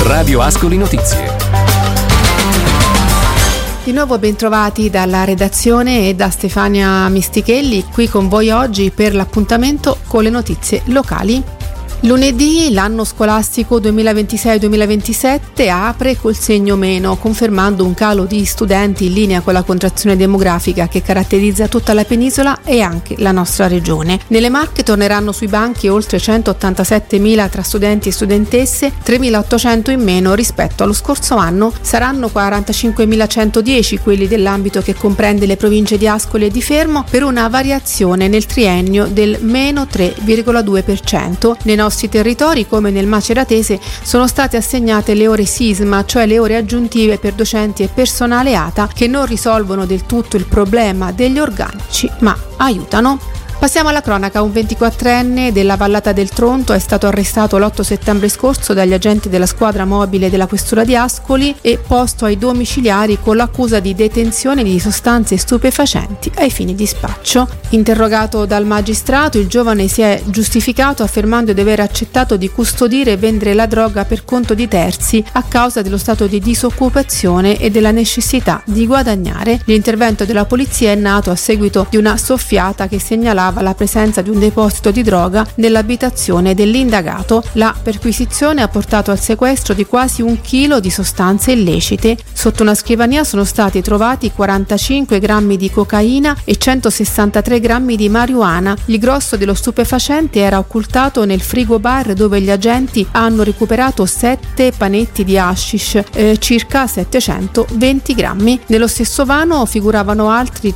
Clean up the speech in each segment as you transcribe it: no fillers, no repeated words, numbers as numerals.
Radio Ascoli Notizie. Di nuovo bentrovati dalla redazione e da Stefania Mistichelli, qui con voi oggi per l'appuntamento con le notizie locali. Lunedì l'anno scolastico 2026-2027 apre col segno meno, confermando un calo di studenti in linea con la contrazione demografica che caratterizza tutta la penisola e anche la nostra regione. Nelle Marche torneranno sui banchi oltre 187.000 tra studenti e studentesse, 3.800 in meno rispetto allo scorso anno. Saranno 45.110 quelli dell'ambito che comprende le province di Ascoli e di Fermo, per una variazione nel triennio del meno 3,2%. Nei nostri territori, come nel Maceratese, sono state assegnate le ore sisma, cioè le ore aggiuntive per docenti e personale ATA, che non risolvono del tutto il problema degli organici, ma aiutano. Passiamo alla cronaca. Un 24enne della Vallata del Tronto è stato arrestato l'8 settembre scorso dagli agenti della squadra mobile della questura di Ascoli e posto ai domiciliari con l'accusa di detenzione di sostanze stupefacenti ai fini di spaccio. Interrogato dal magistrato, il giovane si è giustificato affermando di aver accettato di custodire e vendere la droga per conto di terzi a causa dello stato di disoccupazione e della necessità di guadagnare. L'intervento della polizia è nato a seguito di una soffiata che segnalava la presenza di un deposito di droga nell'abitazione dell'indagato. La perquisizione ha portato al sequestro di quasi 1 chilo di sostanze illecite. Sotto una scrivania sono stati trovati 45 grammi di cocaina e 163 grammi di marijuana. Il grosso dello stupefacente era occultato nel frigo bar, dove gli agenti hanno recuperato 7 panetti di hashish, circa 720 grammi. Nello stesso vano figuravano altri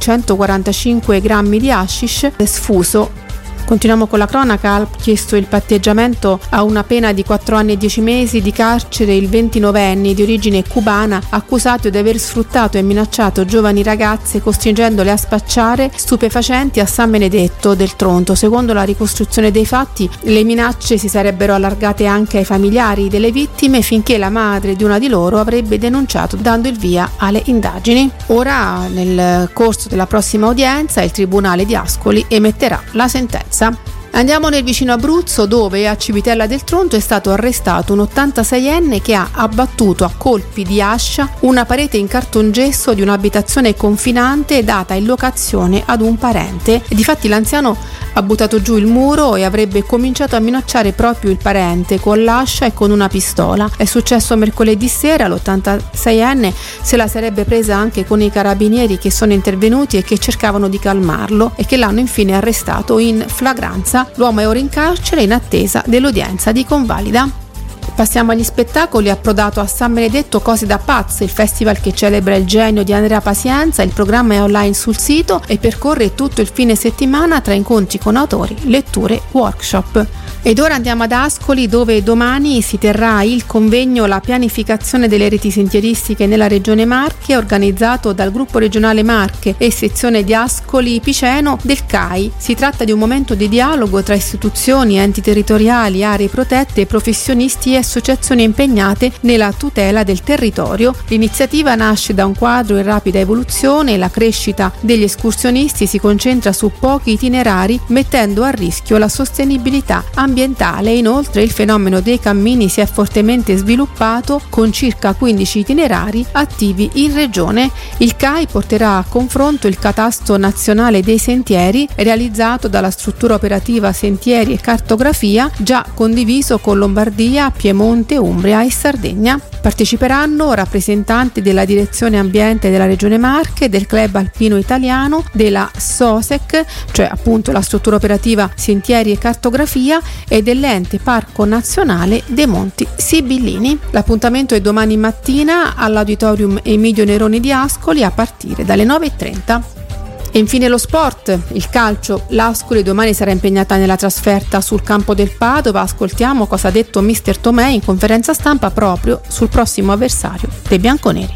145 grammi di hashish sfuso. Continuiamo con la cronaca. Ha chiesto il patteggiamento a una pena di 4 anni e 10 mesi di carcere il 29enne di origine cubana, accusato di aver sfruttato e minacciato giovani ragazze costringendole a spacciare stupefacenti a San Benedetto del Tronto. Secondo la ricostruzione dei fatti, le minacce si sarebbero allargate anche ai familiari delle vittime, finché la madre di una di loro avrebbe denunciato, dando il via alle indagini. Ora, nel corso della prossima udienza, il Tribunale di Ascoli emetterà la sentenza. Andiamo nel vicino Abruzzo, dove a Civitella del Tronto è stato arrestato un 86enne che ha abbattuto a colpi di ascia una parete in cartongesso di un'abitazione confinante data in locazione ad un parente. Difatti l'anziano ha buttato giù il muro e avrebbe cominciato a minacciare proprio il parente con l'ascia e con una pistola. È successo mercoledì sera. L'86enne se la sarebbe presa anche con i carabinieri, che sono intervenuti e che cercavano di calmarlo e che l'hanno infine arrestato in flagranza. L'uomo è ora in carcere in attesa dell'udienza di convalida. Passiamo agli spettacoli. Approdato a San Benedetto Cose da Pazzo, il festival che celebra il genio di Andrea Pazienza. Il programma è online sul sito e percorre tutto il fine settimana tra incontri con autori, letture, workshop. Ed ora andiamo ad Ascoli, dove domani si terrà il convegno La pianificazione delle reti sentieristiche nella regione Marche, organizzato dal gruppo regionale Marche e sezione di Ascoli Piceno del CAI. Si tratta di un momento di dialogo tra istituzioni, enti territoriali, aree protette, professionisti e associazioni impegnate nella tutela del territorio. L'iniziativa nasce da un quadro in rapida evoluzione. La crescita degli escursionisti si concentra su pochi itinerari, mettendo a rischio la sostenibilità ambientale. Inoltre il fenomeno dei cammini si è fortemente sviluppato, con circa 15 itinerari attivi in regione. Il CAI porterà a confronto il catasto nazionale dei sentieri, realizzato dalla struttura operativa Sentieri e Cartografia, già condiviso con Lombardia, Piemonte, Umbria e Sardegna. Parteciperanno rappresentanti della Direzione Ambiente della Regione Marche, del Club Alpino Italiano, della SOSEC, cioè appunto la struttura operativa Sentieri e Cartografia, e dell'Ente Parco Nazionale dei Monti Sibillini. L'appuntamento è domani mattina all'Auditorium Emilio Neroni di Ascoli a partire dalle 9:30. E infine lo sport, il calcio. L'Ascoli domani sarà impegnata nella trasferta sul campo del Padova. Ascoltiamo cosa ha detto mister Tomei in conferenza stampa proprio sul prossimo avversario dei bianconeri.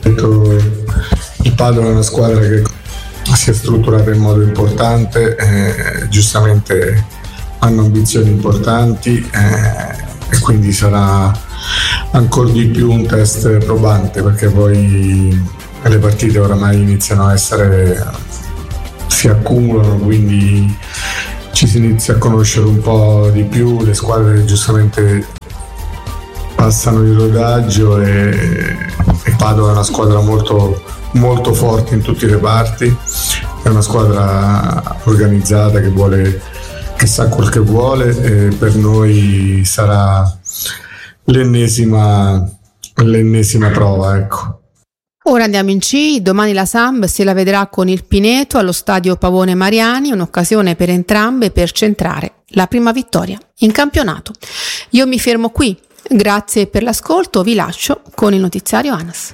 Il Padova è una squadra che si è strutturata in modo importante, giustamente hanno ambizioni importanti e quindi sarà ancora di più un test probante, perché poi le partite oramai iniziano a essere, si accumulano, quindi ci si inizia a conoscere un po' di più. Le squadre giustamente passano il rodaggio e Padova è una squadra molto, molto forte in tutti i reparti, è una squadra organizzata che sa quel che vuole, e per noi sarà l'ennesima prova, ecco. Ora andiamo in C, domani la Samb se la vedrà con il Pineto allo stadio Pavone Mariani, un'occasione per entrambe per centrare la prima vittoria in campionato. Io mi fermo qui, grazie per l'ascolto, vi lascio con il notiziario ANAS.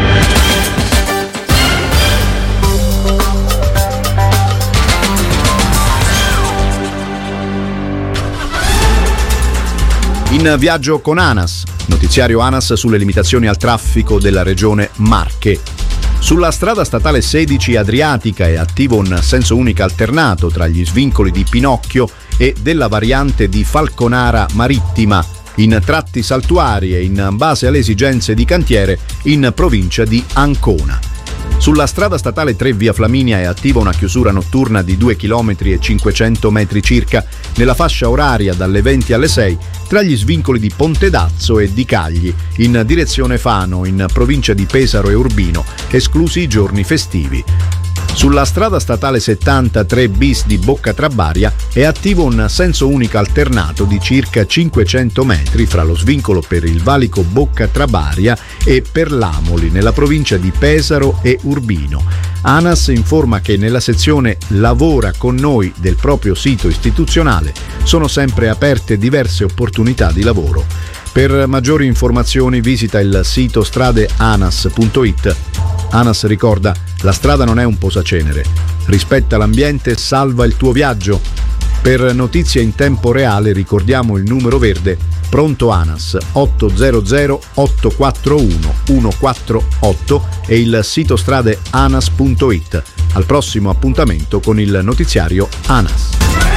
In viaggio con ANAS, notiziario ANAS sulle limitazioni al traffico della regione Marche. Sulla strada statale 16 Adriatica è attivo un senso unico alternato tra gli svincoli di Pinocchio e della variante di Falconara Marittima, in tratti saltuari e in base alle esigenze di cantiere in provincia di Ancona. Sulla strada statale 3 via Flaminia è attiva una chiusura notturna di 2 km e 500 metri circa nella fascia oraria dalle 20 alle 6 tra gli svincoli di Pontedazzo e di Cagli in direzione Fano in provincia di Pesaro e Urbino, esclusi i giorni festivi. Sulla strada statale 73 bis di Bocca Trabaria è attivo un senso unico alternato di circa 500 metri fra lo svincolo per il valico Bocca Trabaria e per l'Amoli nella provincia di Pesaro e Urbino. ANAS informa che nella sezione Lavora con noi del proprio sito istituzionale sono sempre aperte diverse opportunità di lavoro. Per maggiori informazioni visita il sito stradeanas.it. ANAS ricorda: la strada non è un posacenere. Rispetta l'ambiente, salva il tuo viaggio. Per notizie in tempo reale ricordiamo il numero verde Pronto ANAS 800 841 148 e il sito stradeanas.it. Al prossimo appuntamento con il notiziario ANAS.